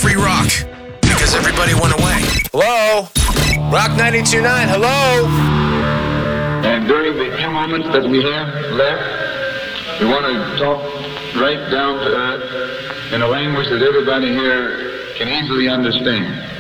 free rock because everybody went away. Hello? Rock 92.9, hello? And during the few moments that we have left, we want to talk right down to earth in a language that everybody here can easily understand.